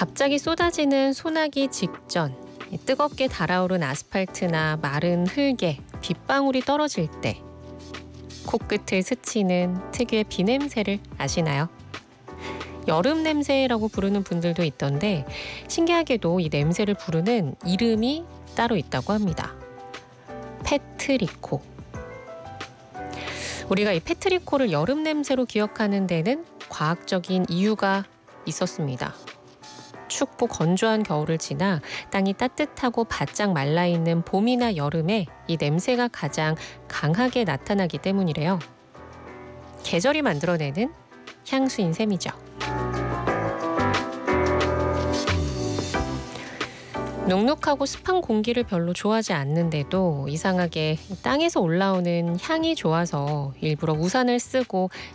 갑자기 쏟아지는 소나기 직전, 뜨겁게 달아오른 아스팔트나 마른 흙에 빗방울이 떨어질 때 코끝을 스치는 특유의 비냄새를 아시나요? 여름 냄새라고 부르는 분들도 있던데 신기하게도 이 냄새를 부르는 이름이 따로 있다고 합니다. 페트리코. 우리가 이 페트리코를 여름 냄새로 기억하는 데는 과학적인 이유가 있었습니다. 춥고 건조한 겨울을 지나 땅이 따뜻하고 바짝 말라있는 봄이나 여름에 이 냄새가 가장 강하게 나타나기 때문이래요. 계절이 만들어내는 향수인 셈이죠. 눅눅하고 습한 공기를 별로 좋아하지 않는데도 이상하게 땅에서 올라오는 향이 좋아서 일부러 우산을 쓰고